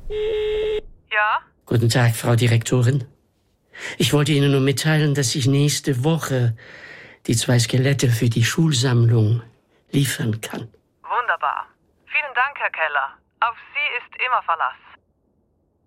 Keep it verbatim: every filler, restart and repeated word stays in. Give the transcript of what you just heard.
Ja? Guten Tag, Frau Direktorin. Ich wollte Ihnen nur mitteilen, dass ich nächste Woche die zwei Skelette für die Schulsammlung liefern kann. Wunderbar. Vielen Dank, Herr Keller. Auf Sie ist immer Verlass.